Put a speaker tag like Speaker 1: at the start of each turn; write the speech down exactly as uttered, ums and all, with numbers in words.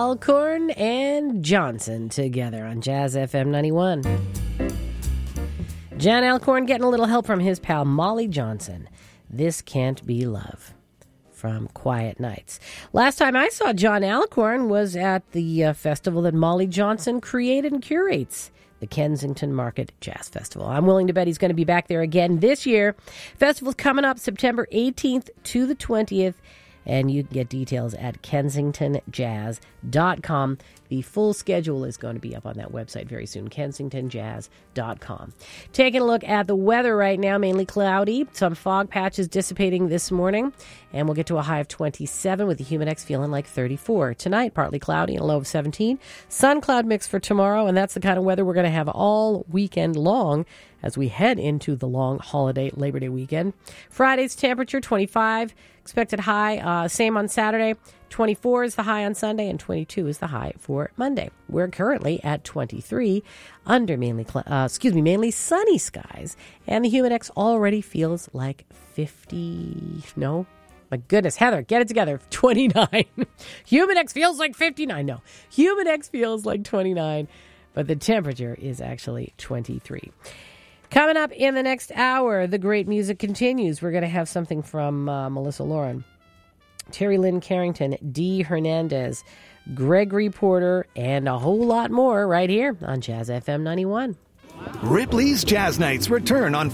Speaker 1: Alcorn and Johnson together on Jazz F M ninety-one. Jan Alcorn getting a little help from his pal Molly Johnson. This Can't Be Love from Quiet Nights. Last time I saw John Alcorn was at the uh, festival that Molly Johnson created and curates, the Kensington Market Jazz Festival. I'm willing to bet he's going to be back there again this year. Festival's coming up September eighteenth to the twentieth, and you can get details at kensington jazz dot com. The full schedule is going to be up on that website very soon, kensington jazz dot com. Taking a look at the weather right now, mainly cloudy. Some fog patches dissipating this morning, and we'll get to a high of twenty-seven with the Humidex feeling like thirty-four. Tonight, partly cloudy and a low of seventeen. Sun cloud mix for tomorrow, and that's the kind of weather we're going to have all weekend long as we head into the long holiday Labor Day weekend. Friday's temperature, twenty-five. Expected high, uh, same on Saturday. twenty-four is the high on Sunday, and twenty-two is the high for Monday. We're currently at twenty-three under mainly, cl- uh, excuse me, mainly sunny skies, and the Humidex already feels like fifty. No, my goodness, Heather, get it together. twenty-nine. Humidex feels like fifty-nine. No, Humidex feels like twenty-nine, but the temperature is actually twenty-three. Coming up in the next hour, the great music continues. We're going to have something from uh, Melissa Lauren, Terry Lynn Carrington, Dee Hernandez, Gregory Porter, and a whole lot more right here on Jazz F M ninety-one.
Speaker 2: Ripley's Jazz Nights return on